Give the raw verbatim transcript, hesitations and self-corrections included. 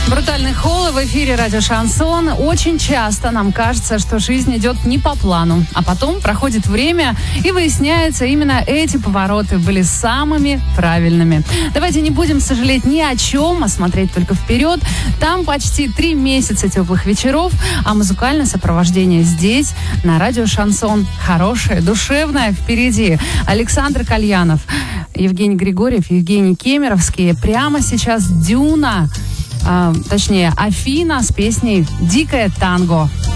Брутальный холл в эфире радио Шансон. Очень часто нам кажется, что жизнь идет не по плану, а потом проходит время и выясняется, именно эти повороты были самыми правильными. Давайте не будем сожалеть ни о чем, а смотреть только вперед. Там почти три месяца теплых вечеров, а музыкальное сопровождение здесь, на радио Шансон, хорошее, душевное впереди. Александр Кальянов, Евгений Григорьев, Евгений Кемеровский. Прямо сейчас Дюна. А, точнее, Афина с песней «Дикое танго».